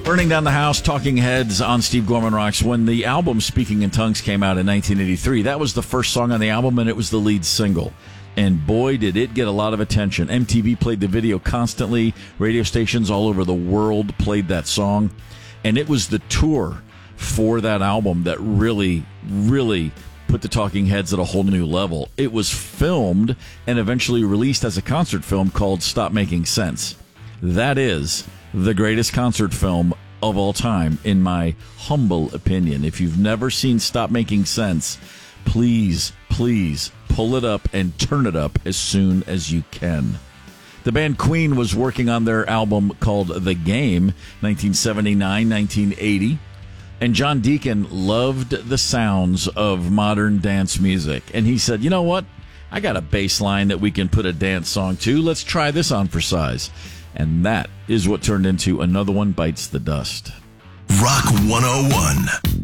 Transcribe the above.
Burning Down the House, Talking Heads on Steve Gorman Rocks. When the album Speaking in Tongues came out in 1983, that was the first song on the album, and it was the lead single. And boy, did it get a lot of attention. MTV played the video constantly. Radio stations all over the world played that song. And it was the tour for that album that really, really put the Talking Heads at a whole new level. It was filmed and eventually released as a concert film called Stop Making Sense. That is the greatest concert film of all time, in my humble opinion. If you've never seen Stop Making Sense, please pull it up and turn it up as soon as you can. The band Queen was working on their album called The Game, 1979-1980, and John Deacon loved the sounds of modern dance music. And he said, you know what? I got a bass line that we can put a dance song to. Let's try this on for size. And that is what turned into Another One Bites the Dust. Rock 101.